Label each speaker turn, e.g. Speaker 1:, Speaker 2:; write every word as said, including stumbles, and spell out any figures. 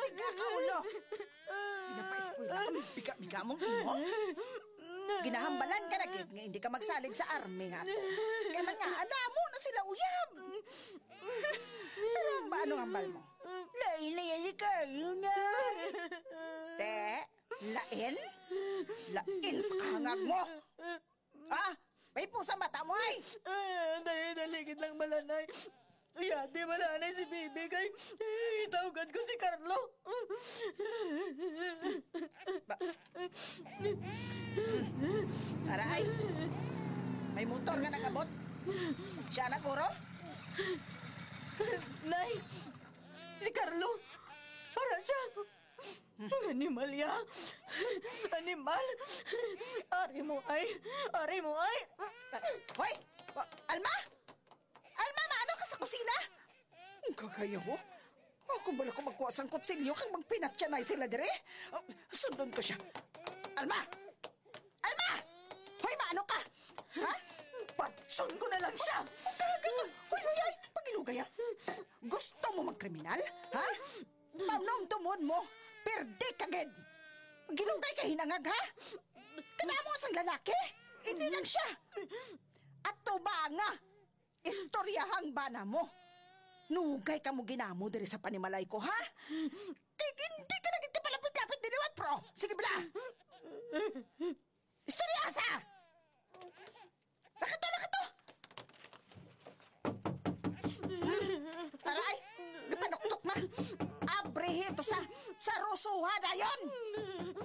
Speaker 1: Biga ka, ulo. Pinapa-eskwela ka, biga-biga mong imo. Ginahambalan ka na, gid nga hindi ka magsalig sa army nga to. Kaya man nga, adamo na sila uyab. Pero ang ba, anong hambal mo? Lain-lain kayo na. Te, lain? Lain sa kahangag mo. Ha? May pusa mata mo ay!
Speaker 2: Ay, dali-daligid lang malanay. Ay, di malanay si Bibi kay itawagad ko si Carlo.
Speaker 1: Ba? Aray! May motor nga nagabot. Siya na, Kuro?
Speaker 2: Nay, si Carlo, para siya. Animal ya. Animal. Ari mo ay. Ari mo ay.
Speaker 1: Hoy! Alma! Alma, maano ka sa kusina? Ang kakayo mo? Ako bala ko magkuha sang kutsilyo kang magpinatyanay sila dire. Oh, sundon ko siya. Alma! Alma! Hoy, maano ka? Ha?
Speaker 2: Patson ko na lang siya.
Speaker 1: Hoy, hoy, hoy! Pagilugay ah. Gusto mo magkriminal? Ha? Paunong tumon mo. Perde kagad. Ginugay ka hinangag, ha? Kanamo sang lalaki? Hindi lang siya. At to ba nga? Istoryahang bana mo. Nugay ka mo ginamo diri sa panimalay ko, ha? Kaya hindi ka naging kapalapit-lapit diniwat, pro. Sige bala. Istoryasa! Lakato, lakato! Aray! Napanuktok na! Abre ito sa, sa rusuha na yon!